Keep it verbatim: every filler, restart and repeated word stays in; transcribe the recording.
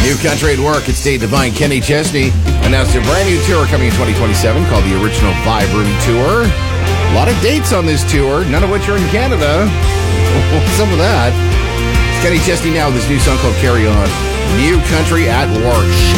New Country at Work. It's Dave Devine. Kenny Chesney announced a brand new tour coming in twenty twenty-seven called the Original Vibe Room Tour. A lot of dates on this tour, none of which are in Canada. Some of that. It's Kenny Chesney now with his new song called Carry On. New Country at Work.